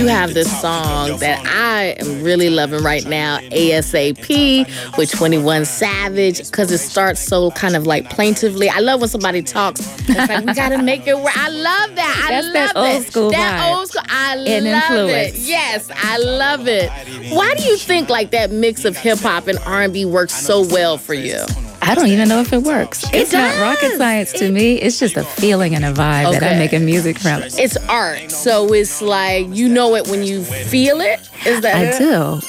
You have this song that I am really loving right now, ASAP with 21 Savage, because it starts so kind of like plaintively. I love when somebody talks. It's like, we got to make it work. I love that. That's that old school That vibe. old school. I And love influence. it. Yes, I love it. Why do you think like that mix of hip hop and R&B works so well for you? I don't even know if it works. It's not does. rocket science to me. It's just a feeling and a vibe that Okay. I'm making music from. It's art, so it's like you know it when you feel it. Is that I it? do.